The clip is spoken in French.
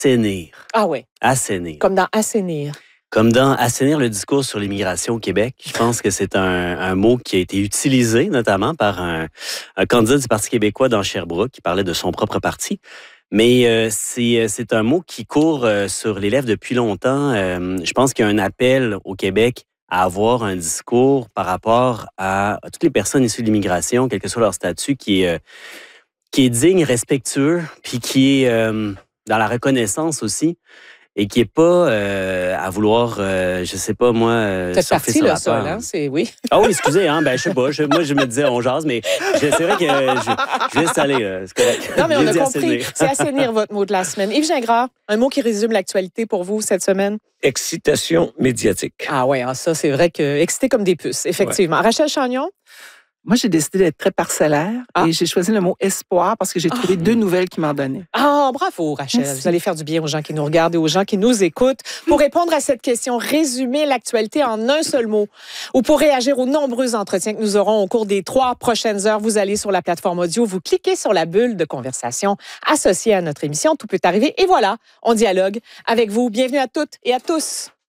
assainir. Ah ouais, Assainir. comme dans assainir. Comme dans assainir le discours sur l'immigration au Québec. Je pense que c'est un mot qui a été utilisé notamment par un candidat du Parti québécois dans Sherbrooke qui parlait de son propre parti. Mais c'est un mot qui court sur les lèvres depuis longtemps. Je pense qu'il y a un appel au Québec à avoir un discours par rapport à toutes les personnes issues de l'immigration, quel que soit leur statut, qui est digne, respectueux, puis qui est dans la reconnaissance aussi. Et qui n'est pas à vouloir, je sais pas moi, Cette surfer partie, sur là, la ça, peur. là, c'est oui. Ah oui, excusez, hein, ben je sais pas. Moi, je me disais on jase, mais c'est vrai que je laisse aller, là, c'est correct. Non, mais on J'ai a dit compris. assainir. C'est assainir votre mot de la semaine. Yves Gingras, un mot qui résume l'actualité pour vous cette semaine? Excitation médiatique. Ah oui, ça, c'est vrai que excité comme des puces, effectivement. Ouais. Rachel Chagnon? Moi, j'ai décidé d'être très parcellaire et j'ai choisi le mot espoir parce que j'ai trouvé 2 nouvelles qui m'en donnaient. Ah, bravo, Rachel. Merci. Vous allez faire du bien aux gens qui nous regardent et aux gens qui nous écoutent. Pour répondre à cette question, résumer l'actualité en un seul mot ou pour réagir aux nombreux entretiens que nous aurons au cours des 3 prochaines heures, vous allez sur la plateforme audio, vous cliquez sur la bulle de conversation associée à notre émission. Tout peut arriver et voilà, on dialogue avec vous. Bienvenue à toutes et à tous.